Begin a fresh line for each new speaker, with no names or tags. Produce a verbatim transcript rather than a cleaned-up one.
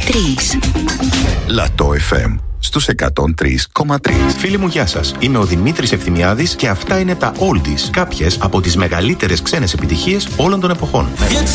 τρία.
Λατό εφ εμ στους εκατόν τρία κόμμα τρία.
Φίλοι μου, γεια σας. Είμαι ο Δημήτρης Ευθυμιάδης και αυτά είναι τα Oldies. Κάποιες από τις μεγαλύτερες ξένες επιτυχίες όλων των εποχών.